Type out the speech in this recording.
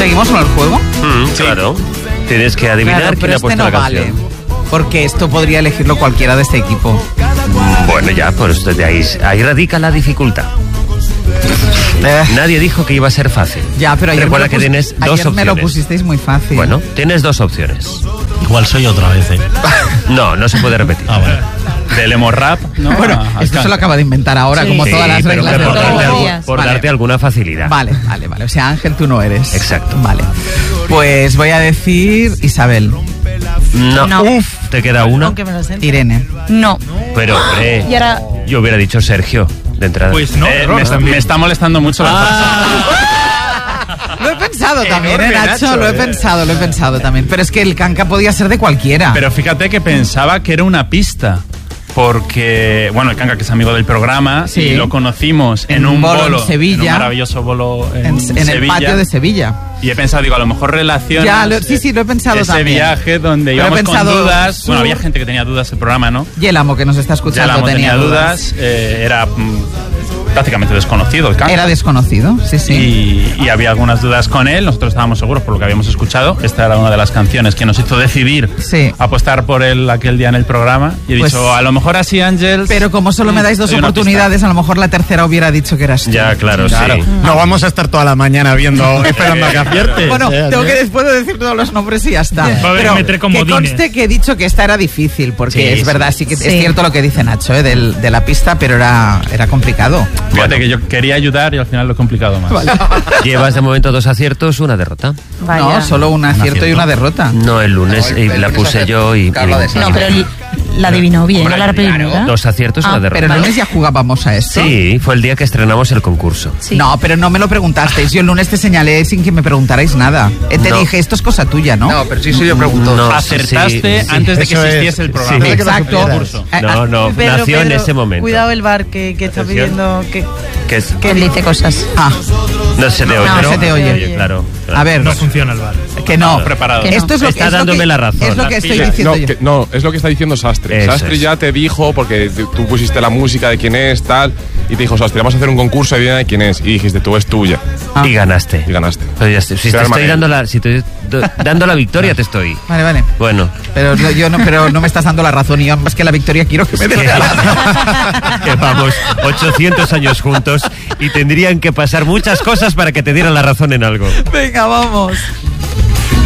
¿Seguimos con el juego? Claro. Tienes que adivinar Claro, quién ha puesto la canción. Vale, porque esto podría elegirlo cualquiera de este equipo. Bueno, ya, pues de ahí radica la dificultad. Nadie dijo que iba a ser fácil. Ya, pero ayer recuerda que tienes dos opciones. Me lo pusisteis muy fácil. Bueno, tienes dos opciones. Igual soy otra vez, ¿eh? No se puede repetir. Ah, vale. Del emo rap, ¿no? Bueno, esto se lo acaba de inventar ahora, como todas las reglas de por darte alguna facilidad. Vale. O sea, Ángel, tú no eres. Exacto. Vale. Pues voy a decir Isabel. No. ¿Te queda una? Irene. No. Pero, hombre, yo hubiera dicho Sergio, de entrada. Pues no, me está molestando mucho Lo he pensado también, Nacho, lo he pensado también. Pero es que el canca podía ser de cualquiera. Pero fíjate que pensaba que era una pista. Porque, bueno, el canca, que es amigo del programa, y lo conocimos en un bolo en Sevilla, en un maravilloso bolo en Sevilla, el patio de Sevilla. Y he pensado, digo, a lo mejor relaciona lo he pensado ese también. Viaje donde íbamos con dudas. Bueno, había gente que tenía dudas del programa, ¿no? Y el amo que nos está escuchando tenía dudas. Era prácticamente desconocido el canca. Era desconocido, sí. Y había algunas dudas con él. Nosotros estábamos seguros por lo que habíamos escuchado. Esta era una de las canciones que nos hizo decidir apostar por él aquel día en el programa. Y he dicho, a lo mejor así, Ángel. Pero como solo me dais dos oportunidades, a lo mejor la tercera hubiera dicho que eras tú. Ya, claro. Sí. No vamos a estar toda la mañana esperando a que aciertes. Bueno, tengo que después de decir todos los nombres y ya está. Pero que conste que he dicho que esta era difícil, porque es verdad, sí que es cierto lo que dice Nacho, de la pista, pero era complicado. Fíjate que yo quería ayudar y al final lo he complicado más. Vale. Llevas de momento 2 aciertos, 1 derrota. Vaya. No, solo un acierto y una derrota. No, el lunes la puse yo y... No, pero la adivinó bien, no la primera. 2 aciertos, 1 derrota. Pero el lunes ya jugábamos a esto. Sí, fue el día que estrenamos el concurso. Sí. No, pero no me lo preguntasteis. Yo el lunes te señalé sin que me preguntarais nada. Te dije, esto es cosa tuya, ¿no? No, pero sí yo pregunto. No, acertaste antes de que existiese el programa. Sí, exacto. No, nació en ese momento. Cuidado el bar que está pidiendo que él dice cosas. No se te oye, ¿no? No se te oye. Claro. A ver. No funciona el bar. Que no. Preparado. Esto es lo está dándome la razón. Es lo que estoy diciendo yo. No, es lo que está diciendo Sastre. Sastre ya te dijo, porque tú pusiste la música de quién es, tal, y te dijo, Sastre, vamos a hacer un concurso y de quién es. Y dijiste, tú es tuya. Y ganaste. Pero ya, si te estoy dando la victoria, te estoy. Vale. Bueno. Pero no me estás dando la razón, y yo más que la victoria quiero que me des la razón. Que vamos 800 años juntos y tendrían que pasar muchas cosas para que te dieran la razón en algo. Venga, vamos.